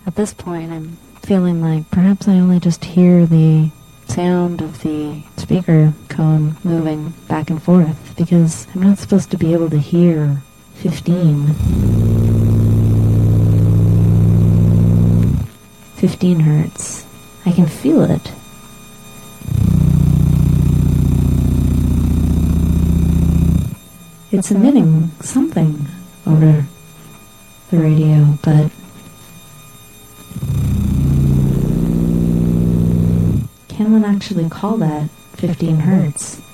At this point, I'm feeling like perhaps I only just hear the sound of the speaker cone moving back and forth, because I'm not supposed to be able to hear 15. 15 hertz. I can feel it. It's emitting something over the radio, but can one actually call that 15 hertz?